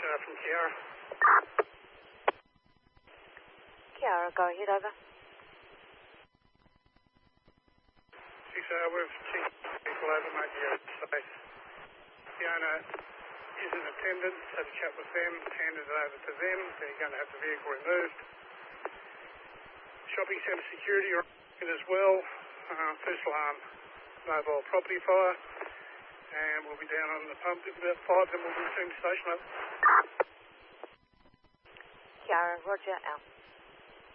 from Kiara. Kiara, go ahead, over. We've seen people over Mudgee State. Fiona is in attendance, had a chat with them, handed it over to them. They're going to have the vehicle removed. Shopping centre security are in as well. First alarm, mobile property fire. And we'll be down on the pump at about 5, then we'll be soon to station up. Kiara, roger, out.